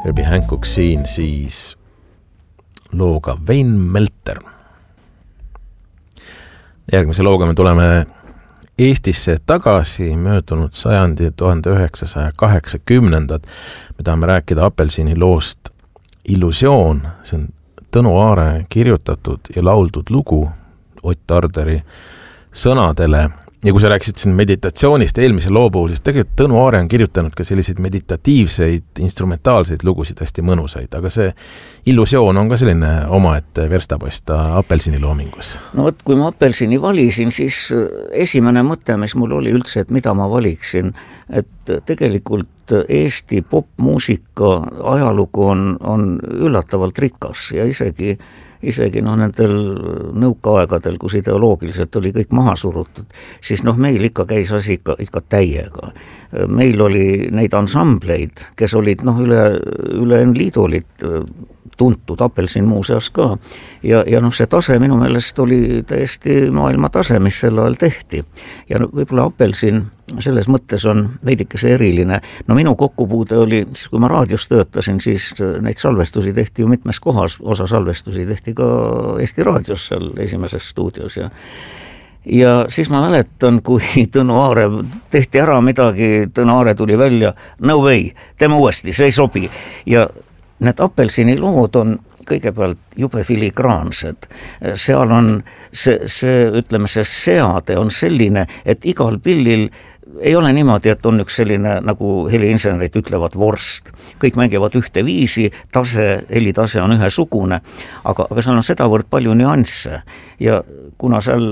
Herbie Hancock siin siis looga Wayne Melter. Järgmise looga me tuleme Eestisse tagasi möödunud sajandi 1980. Me tahame rääkida Apelsini loost Illusioon. See on Tõnu Aare kirjutatud ja lauldud lugu Ott Arderi sõnadele. Ja kui sa rääkisid siin meditatsioonist eelmise loo puhul, siis tegelikult Tõnu Aare on kirjutanud ka selliseid meditatiivseid, instrumentaalseid lugusid hästi mõnusaid, aga see Illusioon on ka selline omaette verstapost Apelsini loomingus. No võt, kui ma Apelsini valisin, siis esimene mõte, mis mul oli üldse, et mida ma valiksin, et tegelikult Eesti popmuusika ajalugu on üllatavalt rikas ja isegi nendel nõukaaegadel, kus ideoloogiliselt oli kõik maha surutud, siis meil ikka käis asi ikka täiega. Meil oli neid ansambleid, kes olid üle liidu olid tuntud, Apelsin muuseas ka. Ja see tase minu meelest oli täiesti maailma tase, mis sel ajal tehti. Ja võib-olla Apelsin selles mõttes on veidikese eriline. Minu kokkupuude oli, siis kui ma raadios töötasin, siis neid salvestusi tehti ju mitmes kohas, osa salvestusi tehti ka Eesti Raadios seal esimeses stuudios ja siis ma mäletan, kui Tõnu Aare tehti ära midagi, Tõnu Aare tuli välja, no way, teeme uuesti, see ei sobi ja need Apelsini lood on kõigepealt jube filigraansed. Seal on see seade on selline, et igal pillil ei ole niimoodi, et on üks selline, nagu heliinsenerid ütlevad, vorst. Kõik mängivad ühte viisi, helitase on ühesugune, aga seal on sedavõrd palju nüansse. Ja kuna seal,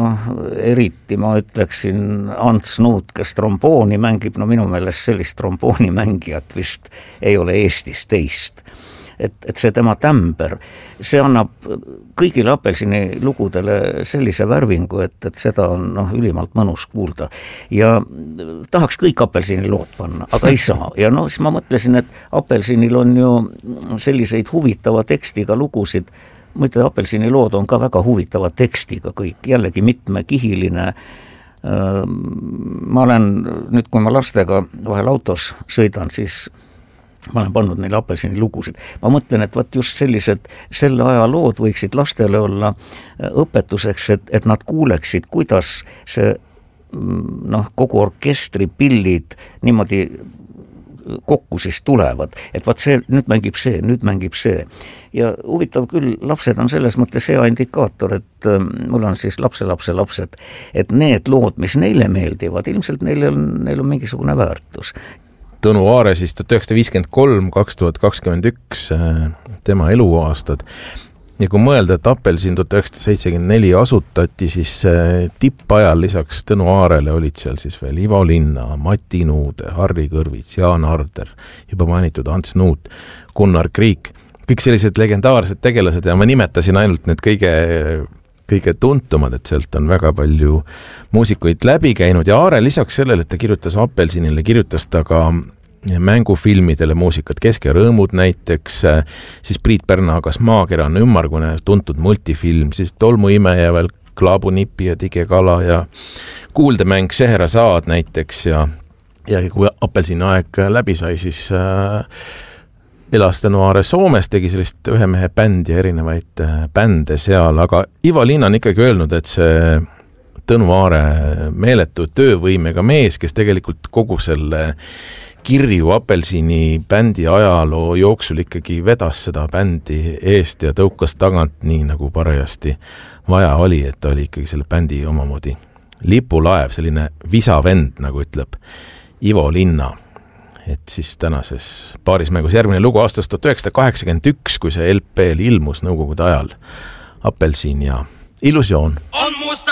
eriti ma ütleksin Ants Nuut, kes trombooni mängib, minu meelest sellist trombooni mängijat vist ei ole Eestis teist. Et see tema tämber, see annab kõigile Apelsini lugudele sellise värvingu, et seda on ülimalt mõnus kuulda. Ja tahaks kõik Apelsini lood panna, aga ei saa. Ja siis ma mõtlesin, et Apelsinil on ju selliseid huvitava tekstiga lugusid. Muide, Apelsini lood on ka väga huvitava tekstiga kõik, jällegi mitmekihiline. Ma olen nüüd, kui ma lastega vahel autos sõidan, siis ma olen pannud neile Apelsini lugusid. Ma mõtlen, et just sellised selle aja lood võiksid lastele olla õpetuseks, et nad kuuleksid, kuidas see kogu orkestri pillid niimoodi kokku siis tulevad. Et see, nüüd mängib see. Ja huvitav küll, lapsed on selles mõttes hea indikaator, et mul on siis lapsed, et need lood, mis neile meeldivad, ilmselt neil on mingisugune väärtus. Tõnu Aare siis 1953-2021 tema eluaastad. Ja kui mõelda, et Apelsin 1974 asutati, siis tippajal lisaks Tõnu Aarele olid seal siis veel Ivo Linna, Mati Nuude, Harri Kõrvits, Jaan Arder, juba mainitud Ants Nuut, Gunnar Kriik. Kõik sellised legendaarsed tegelased ja ma nimetasin ainult need kõige tuntumad, et sealt on väga palju muusikuid läbi käinud ja Aare lisaks sellele, et ta kirjutas Apelsinile, kirjutas ta ka mängufilmidele muusikat, Kesk ja rõõmud näiteks, siis Priit Pärna Kas maakera on ümmargune tuntud multifilm, siis Tolmuimeja veel Klaabunipi ja Tige kala ja kuuldemäng Seherasaad näiteks ja kui Apelsini aeg läbi sai, siis elas Tõnu Aare Soomes, tegi sellist ühe mehe bändi ja erinevaid bände seal, aga Ivo Linna on ikkagi öelnud, et see Tõnu Aare meeletu töövõimega mees, kes tegelikult kogu selle kirju Apelsini bändi ajaloo jooksul ikkagi vedas seda bändi eest ja tõukas tagant nii, nagu parajasti vaja oli, et ta oli ikkagi selle bändi omamoodi lipulaev, selline visavend, nagu ütleb Ivo Linna. Et siis tänases paarismängus järgmine lugu aastast 1981, kui see LP ilmus nõukogude ajal, Apelsin ja Illusioon. On musta